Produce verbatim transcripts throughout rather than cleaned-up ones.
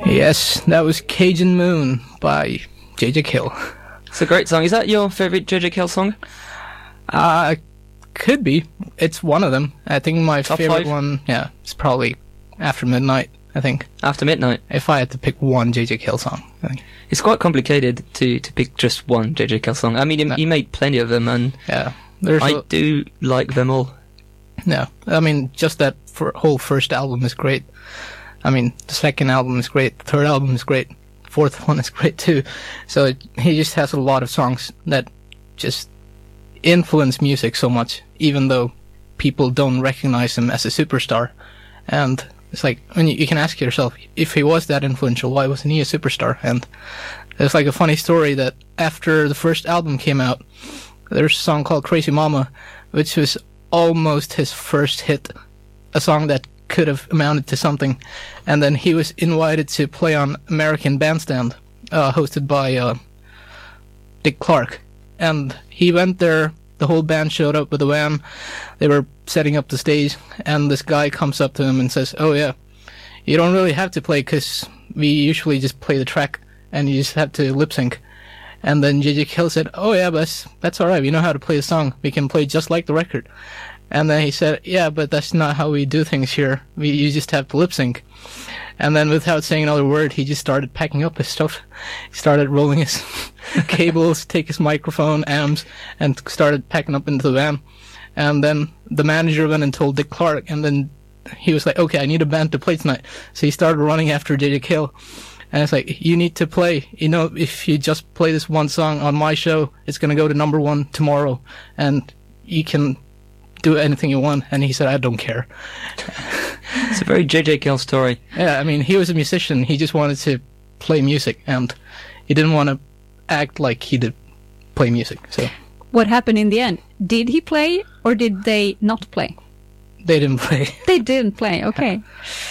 Yes, that was Cajun Moon by J J Kill. It's a great song. Is that your favourite J J Kill song? Uh, could be. It's one of them. I think my Top favorite five? one, yeah, it's probably After Midnight, I think. After Midnight. If I had to pick one J J Kill song, I think. It's quite complicated to, to pick just one J J Kill song. I mean, No. he, he made plenty of them, and Yeah, there's I a, do like them all. no. I mean, just that for, whole first album is great. I mean, the second album is great. The third album is great. Fourth one is great too. So it, he just has a lot of songs that just influence music so much, even though people don't recognize him as a superstar. And it's like, when you, you can ask yourself, if he was that influential, why wasn't he a superstar? And there's like a funny story that after the first album came out, there's a song called Crazy Mama, which was almost his first hit, a song that could have amounted to something. And then he was invited to play on American Bandstand, uh, hosted by uh, Dick Clark. And he went there, the whole band showed up with a van, they were setting up the stage, and this guy comes up to him and says, "Oh yeah, you don't really have to play, because we usually just play the track, and you just have to lip sync." And then J J Kill said, "Oh yeah, but that's, that's alright, we know how to play the song, we can play just like the record." And then he said, "Yeah, but that's not how we do things here. We you just have to lip sync." And then without saying another word, he just started packing up his stuff. He started rolling his cables, take his microphone, amps, and started packing up into the van. And then the manager went and told Dick Clark, and then he was like, "Okay, I need a band to play tonight." So he started running after J J Kill. And it's like, "You need to play. You know, if you just play this one song on my show, it's going to go to number one tomorrow. And you can do anything you want." And he said, "I don't care." It's a very J J Kill story. Yeah, I mean, he was a musician. He just wanted to play music, and he didn't want to act like he did play music. So What happened in the end? Did he play or did they not play? they didn't play. They didn't play, okay.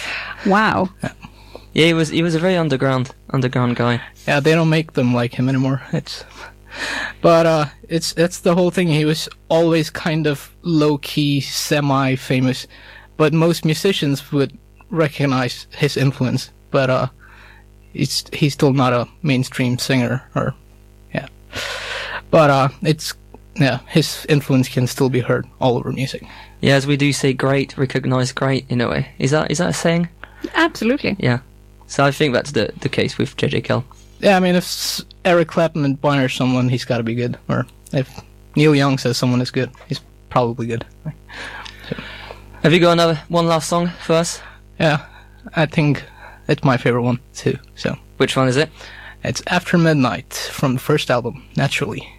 Wow. Yeah, he was he was a very underground underground guy. Yeah, they don't make them like him anymore. It's, but uh, it's that's the whole thing. He was always kind of low key, semi famous, but most musicians would recognize his influence. But uh, it's he's still not a mainstream singer, or yeah. But uh, it's yeah, his influence can still be heard all over music. Yeah, as we do say, great recognize great in a way. Is that is that a saying? Absolutely. Yeah. So I think that's the the case with J J Kill. Yeah, I mean, if s- Eric Clapton admires someone, he's got to be good. Or if Neil Young says someone is good, he's probably good. Have you got another one last song for us? Yeah, I think it's my favorite one too. So Which one is it? it's After Midnight from the first album, Naturally.